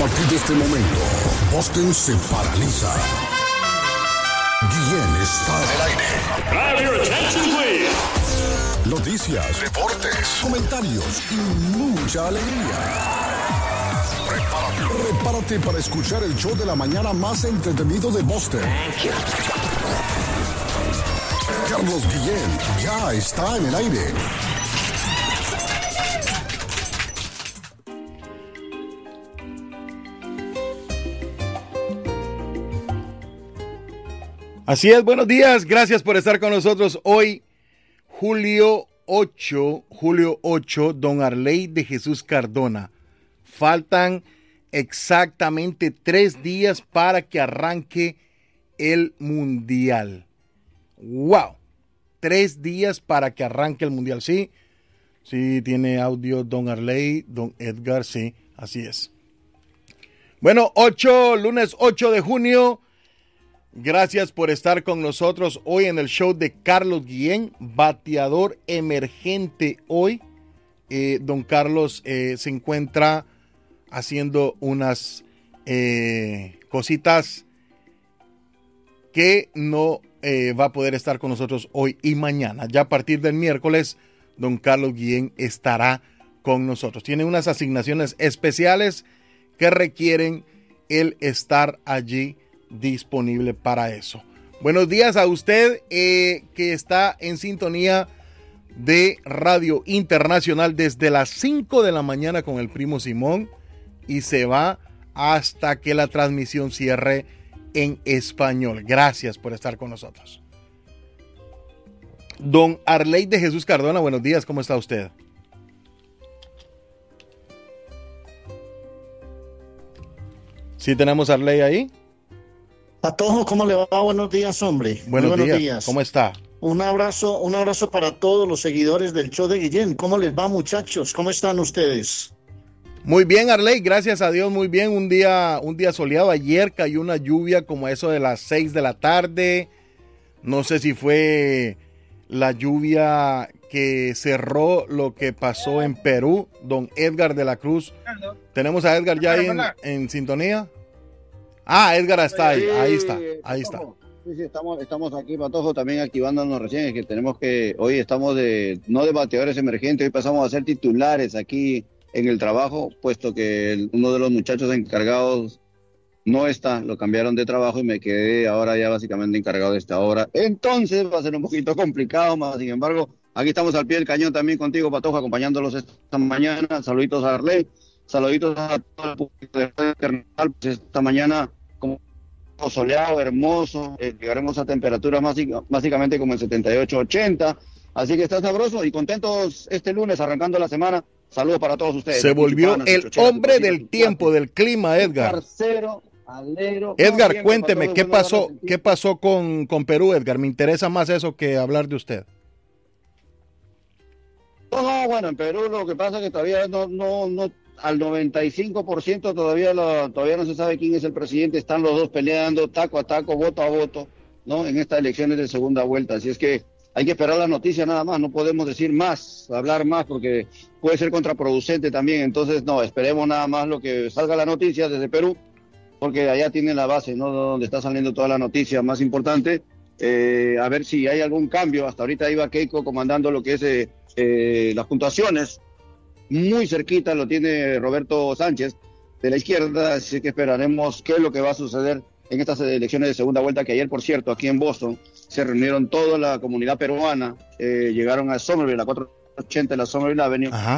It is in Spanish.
partir de este momento, Boston se paraliza. Guillén está en el aire. Have your attention, please. Noticias, deportes, comentarios y mucha alegría. Prepárate para escuchar el show de la mañana más entretenido de Boston. Carlos Guillén ya está en el aire. Así es, buenos días, gracias por estar con nosotros hoy, julio 8, don Arley de Jesús Cardona. Faltan exactamente 3 días para que arranque el Mundial. ¡Wow! 3 días para que arranque el Mundial, ¿sí? Sí, tiene audio don Arley, don Edgar, sí, así es. Bueno, lunes 8 de junio. Gracias por estar con nosotros hoy en el show de Carlos Guillén, bateador emergente hoy. Don Carlos se encuentra haciendo unas cositas que no va a poder estar con nosotros hoy y mañana. Ya a partir del miércoles, don Carlos Guillén estará con nosotros. Tiene unas asignaciones especiales que requieren el estar allí disponible para eso. Buenos días a usted que está en sintonía de Radio Internacional desde las 5 de la mañana con el primo Simón y se va hasta que la transmisión cierre en español. Gracias por estar con nosotros. Don Arley de Jesús Cardona, buenos días, ¿cómo está usted? ¿Sí tenemos a Arley ahí? Patojo, ¿cómo le va? Buenos días, hombre. Buenos días. ¿Cómo está? Un abrazo para todos los seguidores del show de Guillén. ¿Cómo les va, muchachos? ¿Cómo están ustedes? Muy bien, Arley, gracias a Dios, muy bien. Un día soleado. Ayer cayó una lluvia como a eso de las 6 de la tarde. No sé si fue la lluvia que cerró lo que pasó en Perú. Don Edgar de la Cruz. ¿Tenemos a Edgar ya ahí en sintonía? Ah, Edgar está ahí, ahí está. Sí, estamos aquí, Patojo, también activándonos recién, es que tenemos que, hoy estamos no de bateadores emergentes, hoy pasamos a ser titulares aquí en el trabajo, puesto que uno de los muchachos encargados no está, lo cambiaron de trabajo y me quedé ahora ya básicamente encargado de esta obra. Entonces va a ser un poquito complicado, más sin embargo, aquí estamos al pie del cañón también contigo, Patojo, acompañándolos esta mañana. Saluditos a Arley. Saluditos a todo el público de Radio Internacional. Pues esta mañana, como soleado, hermoso, llegaremos a temperaturas básicamente como en 78, 80. Así que está sabroso y contentos este lunes, arrancando la semana. Saludos para todos ustedes. Se volvió el hombre del tiempo, del clima, Edgar. Parcero, alero. Edgar, cuénteme, ¿qué pasó con Perú, Edgar? Me interesa más eso que hablar de usted. No, bueno, en Perú lo que pasa es que todavía no al 95% todavía no se sabe quién es el presidente. Están los dos peleando taco a taco, voto a voto, ¿no? En estas elecciones de segunda vuelta. Así es que hay que esperar la noticia nada más. No podemos decir más, hablar más, porque puede ser contraproducente también. Entonces, no, esperemos nada más lo que salga la noticia desde Perú, porque allá tienen la base, ¿no? Donde está saliendo toda la noticia más importante. A ver si hay algún cambio. Hasta ahorita iba Keiko comandando lo que es las puntuaciones. Muy cerquita lo tiene Roberto Sánchez de la izquierda, así que esperaremos qué es lo que va a suceder en estas elecciones de segunda vuelta, que ayer, por cierto, aquí en Boston, se reunieron toda la comunidad peruana, llegaron a Somerville, a 480 de la Somerville Avenue. Ajá.